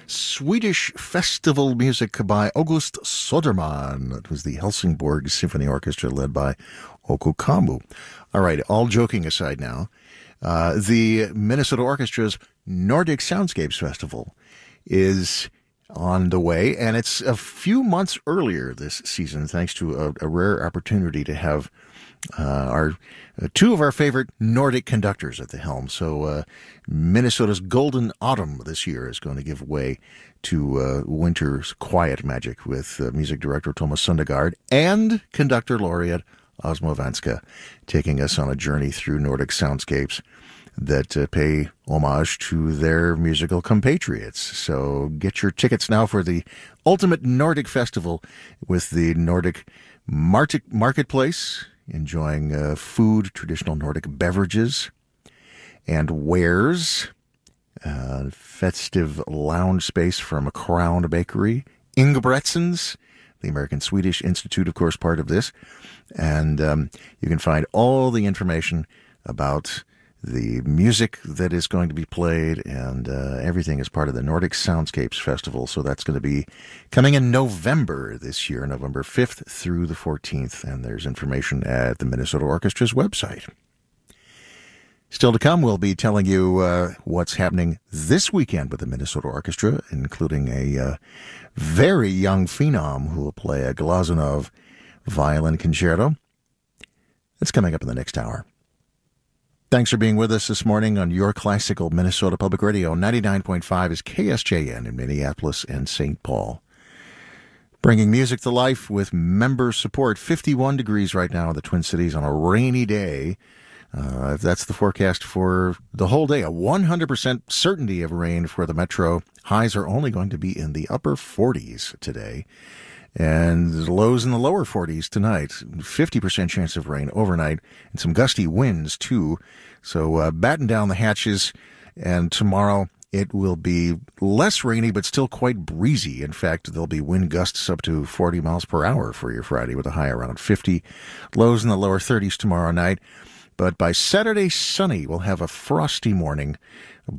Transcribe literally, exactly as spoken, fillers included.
Swedish festival music by August Söderman. It was the Helsingborg Symphony Orchestra led by Ouko Kambu. All right, all joking aside now, uh, the Minnesota Orchestra's Nordic Soundscapes Festival is on the way, and it's a few months earlier this season, thanks to a, a rare opportunity to have uh, our uh, two of our favorite Nordic conductors at the helm. So uh, Minnesota's Golden Autumn this year is going to give way to uh, winter's quiet magic with uh, music director Thomas Sundegard and conductor laureate Osmo Vanska taking us on a journey through Nordic soundscapes that uh, pay homage to their musical compatriots. So get your tickets now for the ultimate Nordic festival with the Nordic Marti- Marketplace, enjoying uh, food, traditional Nordic beverages, and wares, uh, festive lounge space from a Crown Bakery, Ingebrigtsens, the American-Swedish Institute, of course, part of this. And um, you can find all the information about the music that is going to be played, and uh, everything is part of the Nordic Soundscapes Festival. So that's going to be coming in November this year, November fifth through the fourteenth. And there's information at the Minnesota Orchestra's website. Still to come, we'll be telling you uh, what's happening this weekend with the Minnesota Orchestra, including a uh, very young phenom who will play a Glazunov violin concerto. That's coming up in the next hour. Thanks for being with us this morning on your classical Minnesota Public Radio. ninety-nine point five is K S J N in Minneapolis and Saint Paul. Bringing music to life with member support. fifty-one degrees right now in the Twin Cities on a rainy day. Uh, that's the forecast for the whole day. A one hundred percent certainty of rain for the metro. Highs are only going to be in the upper forties today. And lows in the lower forties tonight. fifty percent chance of rain overnight. And some gusty winds, too. So uh, batten down the hatches. And tomorrow it will be less rainy, but still quite breezy. In fact, there'll be wind gusts up to forty miles per hour for your Friday with a high around fifty. Lows in the lower thirties tomorrow night. But by Saturday, sunny. We'll have a frosty morning.